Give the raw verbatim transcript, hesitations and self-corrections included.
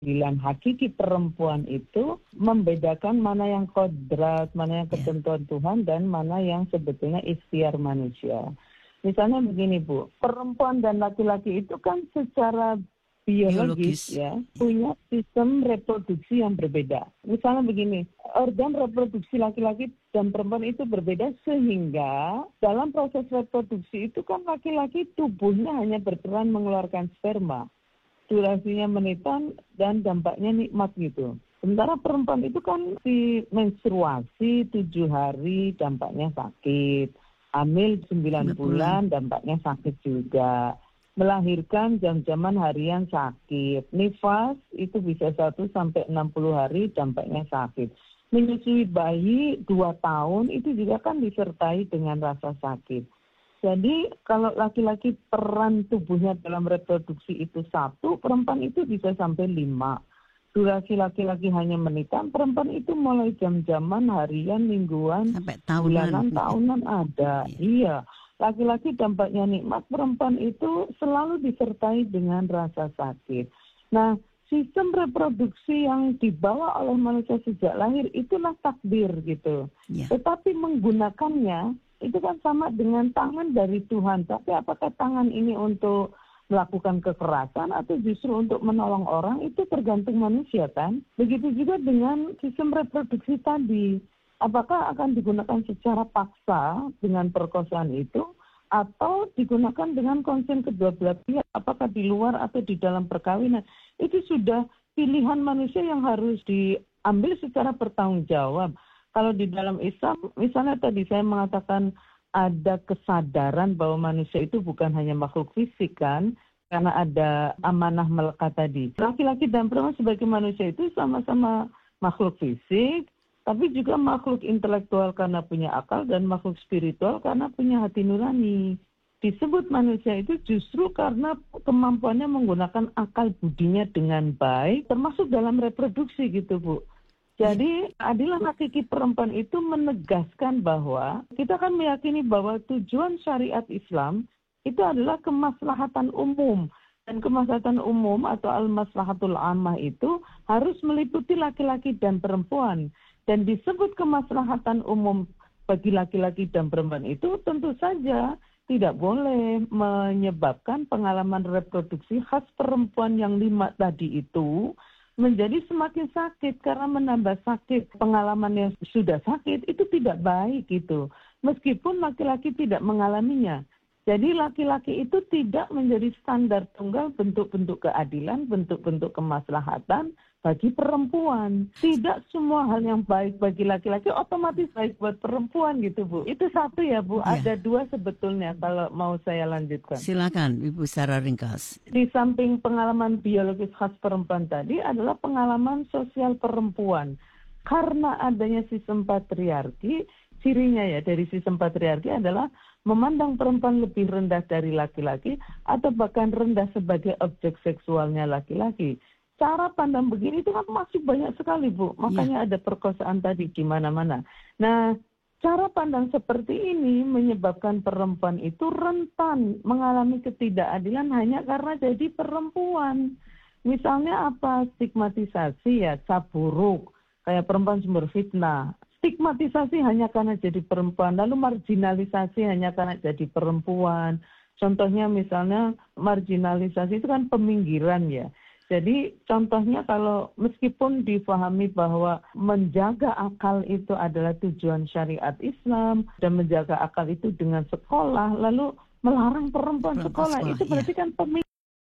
keadilan hakiki perempuan itu membedakan mana yang kodrat, mana yang ketentuan Tuhan, dan mana yang sebetulnya ikhtiar manusia. Misalnya begini Bu, perempuan dan laki-laki itu kan secara biologis, biologis ya punya sistem reproduksi yang berbeda. Misalnya begini, organ reproduksi laki-laki dan perempuan itu berbeda sehingga dalam proses reproduksi itu kan laki-laki tubuhnya hanya berperan mengeluarkan sperma. Durasinya menitan dan dampaknya nikmat gitu. Sementara perempuan itu kan si menstruasi tujuh hari dampaknya sakit. Hamil sembilan bulan dampaknya sakit juga. Melahirkan jam-jaman harian sakit. Nifas itu bisa satu sampai enam puluh hari dampaknya sakit. Menyusui bayi dua tahun itu juga kan disertai dengan rasa sakit. Jadi kalau laki-laki peran tubuhnya dalam reproduksi itu satu, perempuan itu bisa sampai lima. Durasi laki-laki hanya menitan, perempuan itu mulai jam-jaman, harian, mingguan, sampai tahunan. bulanan, tahunan ada. Iya. iya. Laki-laki dampaknya nikmat, perempuan itu selalu disertai dengan rasa sakit. Nah, sistem reproduksi yang dibawa oleh manusia sejak lahir itulah takdir gitu. Ya. Tetapi menggunakannya itu kan sama dengan tangan dari Tuhan. Tapi apakah tangan ini untuk melakukan kekerasan atau justru untuk menolong orang, itu tergantung manusia kan. Begitu juga dengan sistem reproduksi tadi. Apakah akan digunakan secara paksa dengan perkosaan itu atau digunakan dengan konsen kedua belah pihak, apakah di luar atau di dalam perkawinan. Itu sudah pilihan manusia yang harus diambil secara bertanggung jawab. Kalau di dalam Islam, misalnya tadi saya mengatakan ada kesadaran bahwa manusia itu bukan hanya makhluk fisik kan, karena ada amanah melekat tadi. Laki-laki dan perempuan sebagai manusia itu sama-sama makhluk fisik, tapi juga makhluk intelektual karena punya akal dan makhluk spiritual karena punya hati nurani. Disebut manusia itu justru karena kemampuannya menggunakan akal budinya dengan baik, termasuk dalam reproduksi gitu Bu. Jadi keadilan hakiki perempuan itu menegaskan bahwa kita kan meyakini bahwa tujuan syariat Islam itu adalah kemaslahatan umum. Dan kemaslahatan umum atau al-maslahatul ammah itu harus meliputi laki-laki dan perempuan. Dan disebut kemaslahatan umum bagi laki-laki dan perempuan itu tentu saja tidak boleh menyebabkan pengalaman reproduksi khas perempuan yang lima tadi itu menjadi semakin sakit karena menambah sakit. Pengalaman yang sudah sakit itu tidak baik gitu. Meskipun laki-laki tidak mengalaminya. Jadi laki-laki itu tidak menjadi standar tunggal bentuk-bentuk keadilan, bentuk-bentuk kemaslahatan bagi perempuan. Tidak semua hal yang baik bagi laki-laki otomatis baik buat perempuan gitu Bu. Itu satu ya Bu, ya. Ada dua sebetulnya kalau mau saya lanjutkan. Silakan Ibu secara ringkas. Di samping pengalaman biologis khas perempuan tadi adalah pengalaman sosial perempuan. Karena adanya sistem patriarki, cirinya ya dari sistem patriarki adalah memandang perempuan lebih rendah dari laki-laki atau bahkan rendah sebagai objek seksualnya laki-laki. Cara pandang begini itu kan masih banyak sekali Bu, makanya ya. Ada perkosaan tadi di mana-mana. Nah, cara pandang seperti ini menyebabkan perempuan itu rentan mengalami ketidakadilan hanya karena jadi perempuan. Misalnya apa? Stigmatisasi ya, cap buruk, kayak perempuan sumber fitnah. Stigmatisasi hanya karena jadi perempuan, lalu marginalisasi hanya karena jadi perempuan. Contohnya misalnya marginalisasi itu kan peminggiran ya. Jadi contohnya kalau meskipun difahami bahwa menjaga akal itu adalah tujuan syariat Islam dan menjaga akal itu dengan sekolah, lalu melarang perempuan sekolah, sekolah itu berarti ya. Kan peminggiran.